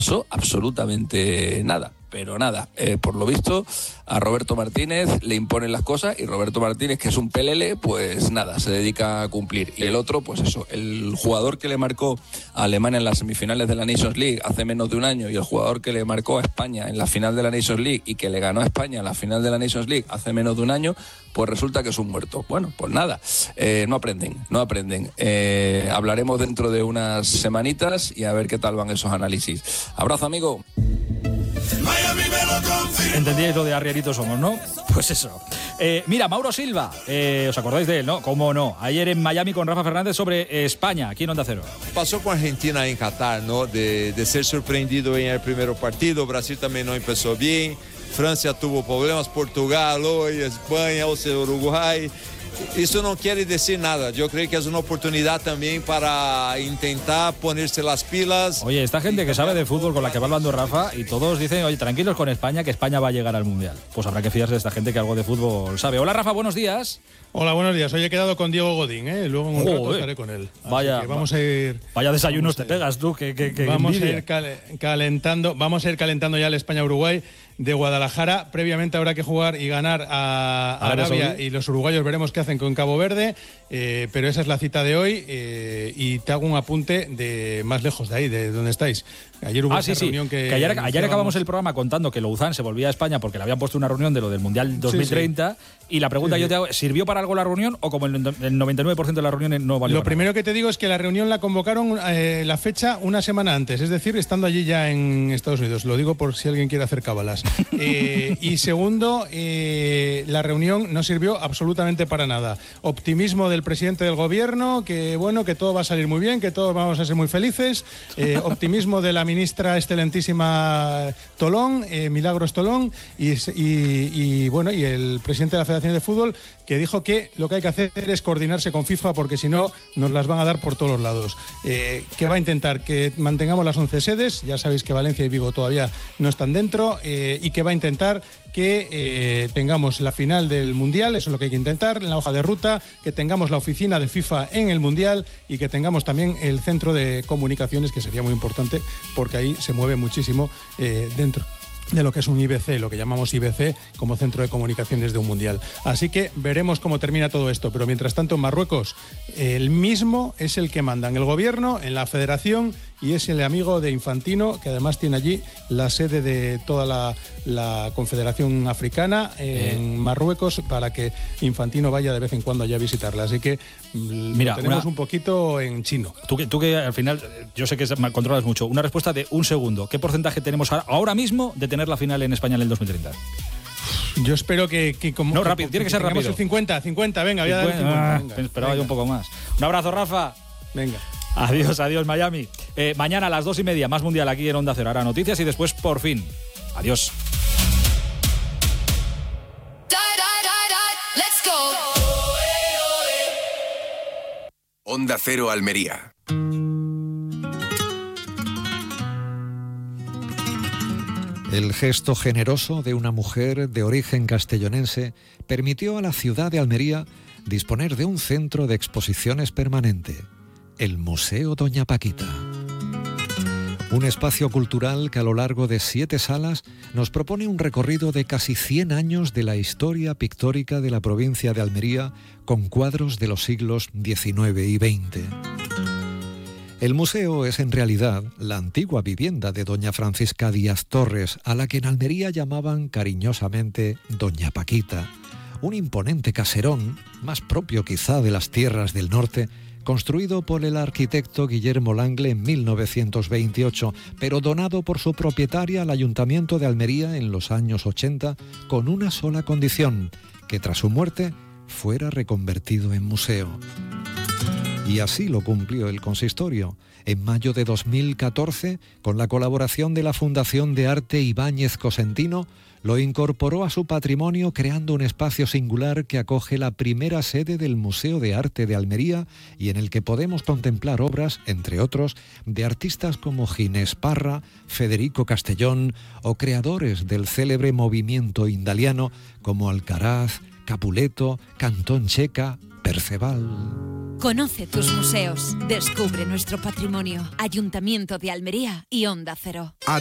absolutamente nada. Pero nada, por lo visto a Roberto Martínez le imponen las cosas y Roberto Martínez, que es un pelele, pues nada, se dedica a cumplir. Y el otro, pues eso, el jugador que le marcó a Alemania en las semifinales de la Nations League hace menos de un año y el jugador que le marcó a España en la final de la Nations League y que le ganó a España en la final de la Nations League hace menos de un año, pues resulta que es un muerto. Bueno, pues nada, no aprenden. Hablaremos dentro de unas semanitas y a ver qué tal van esos análisis. Abrazo, amigo. ¿Entendíais lo de arrieritos somos, no? Pues eso. Mira, Mauro Silva, ¿os acordáis de él, no? ¿Cómo no? Ayer en Miami con Rafa Fernández sobre España, aquí en Onda Cero. Pasó con Argentina en Qatar, ¿no? De ser sorprendido en el primer partido. Brasil también no empezó bien. Francia tuvo problemas. Portugal hoy, España, o sea, Uruguay. Eso no quiere decir nada. Yo creo que es una oportunidad también para intentar ponerse las pilas. Oye, esta gente que sabe de fútbol con la que va hablando Rafa y todos dicen, oye, tranquilos con España, que España va a llegar al Mundial. Pues habrá que fiarse de esta gente que algo de fútbol sabe. Hola, Rafa, buenos días. Hola, buenos días. Hoy he quedado con Diego Godín, ¿eh? Luego en un rato estaré con él. Vaya desayunos te pegas tú, que vamos envidia. a ir calentando ya el España-Uruguay de Guadalajara. Previamente habrá que jugar y ganar a Arabia y los uruguayos veremos qué hacen con Cabo Verde, pero esa es la cita de hoy y te hago un apunte de más lejos de ahí, de donde estáis. Ayer hubo esa reunión que ayer acabamos el programa contando que Louzán se volvía a España porque le habían puesto una reunión de lo del Mundial 2030 y la pregunta yo te hago, ¿sirvió para algo la reunión o como el 99% de las reuniones no valió? Lo primero que te digo es que la reunión la convocaron la fecha una semana antes, es decir, estando allí ya en Estados Unidos. Lo digo por si alguien quiere hacer cábalas. Y segundo, la reunión no sirvió absolutamente para nada. Optimismo del presidente del gobierno, que bueno, que todo va a salir muy bien, que todos vamos a ser muy felices. Optimismo de la ministra excelentísima Tolón, Milagros Tolón, y bueno, y el presidente de la Federación de Fútbol, que dijo que lo que hay que hacer es coordinarse con FIFA porque si no nos las van a dar por todos los lados. Que va a intentar que mantengamos las 11 sedes, ya sabéis que Valencia y Vigo todavía no están dentro, y que va a intentar que tengamos la final del Mundial, eso es lo que hay que intentar, en la hoja de ruta, que tengamos la oficina de FIFA en el Mundial y que tengamos también el centro de comunicaciones, que sería muy importante porque ahí se mueve muchísimo dentro de lo que es un IBC, lo que llamamos IBC como centro de comunicaciones de un mundial. Así que veremos cómo termina todo esto, pero mientras tanto en Marruecos el mismo es el que manda en el gobierno, en la federación, y es el amigo de Infantino, que además tiene allí la sede de toda la Confederación Africana en Marruecos, para que Infantino vaya de vez en cuando allá a visitarla. Así que mira, tenemos un poquito en chino. Tú que al final, yo sé que controlas mucho, una respuesta de un segundo. ¿Qué porcentaje tenemos ahora mismo de tener la final en España en el 2030? Yo espero que como... No, rápido, tiene que ser rápido. El 50, venga, voy a dar 50. Esperaba yo un poco más. Un abrazo, Rafa. Venga. Adiós, Miami. Mañana a las 2:30, más Mundial aquí en Onda Cero. Ahora noticias y después por fin. Adiós. Onda Cero Almería. El gesto generoso de una mujer de origen castellonense permitió a la ciudad de Almería disponer de un centro de exposiciones permanente, el Museo Doña Paquita. Un espacio cultural que a lo largo de 7 salas nos propone un recorrido de casi 100 años de la historia pictórica de la provincia de Almería con cuadros de los siglos XIX y XX. El museo es en realidad la antigua vivienda de doña Francisca Díaz Torres, a la que en Almería llamaban cariñosamente Doña Paquita, un imponente caserón, más propio quizá de las tierras del norte, construido por el arquitecto Guillermo Langle en 1928, pero donado por su propietaria al Ayuntamiento de Almería en los años 80, con una sola condición, que tras su muerte fuera reconvertido en museo. Y así lo cumplió el consistorio. En mayo de 2014, con la colaboración de la Fundación de Arte Ibáñez Cosentino, lo incorporó a su patrimonio creando un espacio singular que acoge la primera sede del Museo de Arte de Almería y en el que podemos contemplar obras, entre otros, de artistas como Ginés Parra, Federico Castellón o creadores del célebre movimiento indaliano como Alcaraz, Capuleto, Cantón Checa Perceval. Conoce tus museos, descubre nuestro patrimonio. Ayuntamiento de Almería y Onda Cero.